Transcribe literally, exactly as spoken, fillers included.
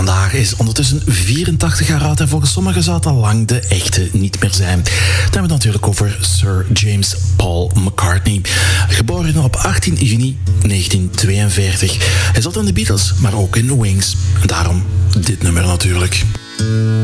vandaag is ondertussen vierentachtig jaar oud en volgens sommigen zou het al lang de echte niet meer zijn. Dan hebben we het natuurlijk over Sir James Paul McCartney. Geboren op achttien juni negentien tweeënveertig. Hij zat in de Beatles, maar ook in de Wings. En daarom dit nummer natuurlijk.